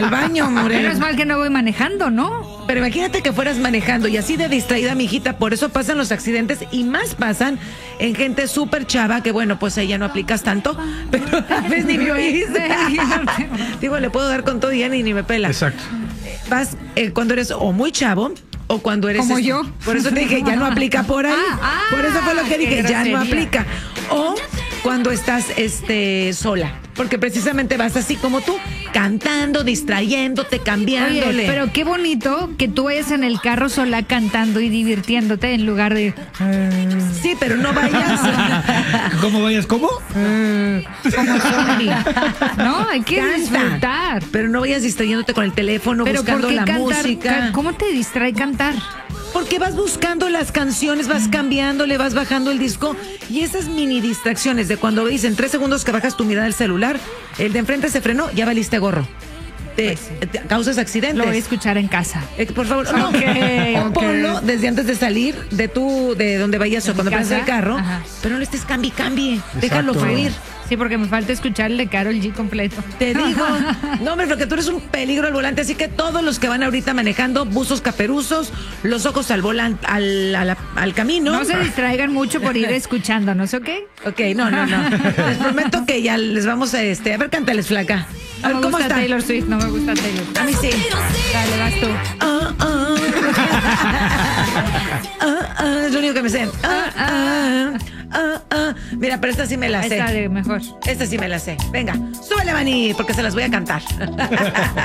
al baño, Morel. Menos mal que no voy manejando, ¿no? Pero imagínate que fueras manejando y así de distraída, mijita, por eso pasan los accidentes y más pasan en gente súper chava, que bueno, pues ahí ya no aplicas tanto, pero a veces ni me oíste. Digo, le puedo dar con todo y ya ni me pela. Exacto. Vas cuando eres o muy chavo o cuando eres... Como yo. Por eso te dije, ya no aplica por ahí. Por eso fue lo que dije, ya no aplica. O cuando estás sola. Porque precisamente vas así como tú, cantando, distrayéndote, cambiándole. Oye, pero qué bonito que tú vayas en el carro sola cantando y divirtiéndote en lugar de... Sí, pero no vayas. ¿Cómo vayas? ¿Cómo? como zombie. No, hay que disfrutar. Pero no vayas distrayéndote con el teléfono, Pero buscando ¿por qué la cantar? música. ¿Cómo te distrae cantar? Porque vas buscando las canciones, vas cambiándole, vas bajando el disco. Y esas mini distracciones de cuando dicen 3 segundos que bajas tu mirada del celular, el de enfrente se frenó, ya valiste gorro. Te causas accidentes. Lo voy a escuchar en casa. Por favor, no. O ponlo desde antes de salir de donde vayas o cuando prendes el carro. Ajá. Pero no le estés cambie. Déjalo fluir. Sí, porque me falta escuchar el de Karol G completo. Te digo, no, hombre, porque tú eres un peligro al volante, así que todos los que van ahorita manejando, buzos caperuzos, los ojos al volante, al camino. No se distraigan mucho por ir escuchándonos, ¿ok? Ok, no. Les prometo que ya les vamos a a ver, cántales, flaca. A ver, No me ¿cómo gusta está? Taylor Swift, no me gusta Taylor. A mí sí. Dale, vas tú. Es lo único que me sé. Mira, pero esta sí me la sé. Esta de mejor. Esta sí me la sé. Venga, súbele, Maní, porque se las voy a cantar.